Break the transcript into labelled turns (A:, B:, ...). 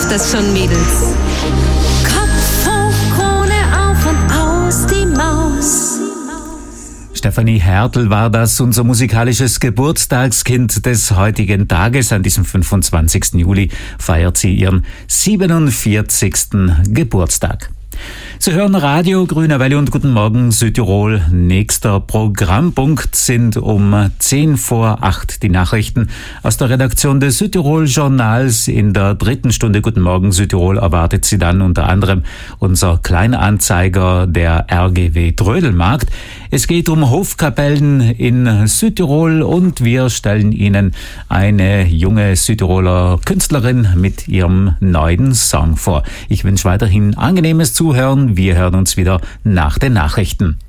A: läuft das schon, Mädels? Kopf hoch, Krone auf und aus die Maus.
B: Stefanie Hertel war das, unser musikalisches Geburtstagskind des heutigen Tages. An diesem 25. Juli feiert sie ihren 47. Geburtstag. Sie hören Radio Grüne Welle und Guten Morgen Südtirol. Nächster Programmpunkt sind um 10 vor 8 die Nachrichten aus der Redaktion des Südtirol Journals. In der dritten Stunde Guten Morgen Südtirol erwartet Sie dann unter anderem unser Kleinanzeiger der RGW Trödelmarkt. Es geht um Hofkapellen in Südtirol und wir stellen Ihnen eine junge Südtiroler Künstlerin mit ihrem neuen Song vor. Ich wünsche weiterhin angenehmes Zuhören. Wir hören uns wieder nach den Nachrichten.